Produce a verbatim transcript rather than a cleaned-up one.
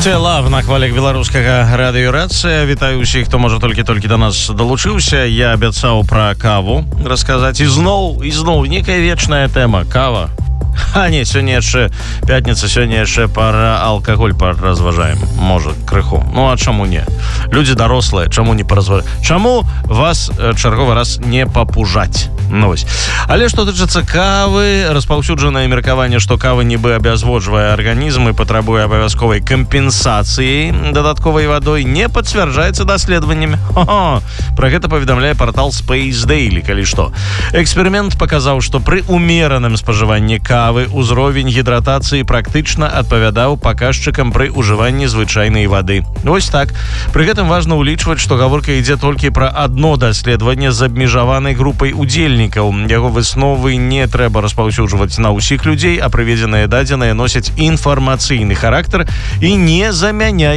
Лав на хвалях беларускага радыёрацыя. Вітаю ўсіх, хто можа толькі-толькі да нас далучыўся. Я абяцаў пра каву расказаць. І зноў, і зноў некая вечная тэма — кава. А не, сёння яшчэ пятніца, сёння яшчэ пара алкаголь паразважаем. Можа, крыху. Ну а чаму не? Людзі дарослыя, чаму не паразважаць? Чаму вас чарговы раз не папужаць? Ну вось. Але што тычыцца кавы, распаўсюджанае меркаванне, што кава нібы абязводжвае арганізм і патрабуе абавязковай кампенсацыі дадатковай вадой, не пацвярджаецца даследаваннямі. Хо-хо. Пра гэта паведамляе партал Space Daily, калі што. Эксперымент паказаў, што пры умераным спажыванні кавы узровень гідратацыі практычна адпавядаў паказчыкам пры ўжыванні звычайнай вады. Вось так. Пры гэтым важна ўлічваць, што гаворка ідзе толькі пра адно даследаванне з абмежаванай групай удзельнікаў. Яго высновы не трэба распаўсюджваць на ўсіх людзей, а прыведзеныя дадзеныя носяць інфармацыйны характар і не замяняюць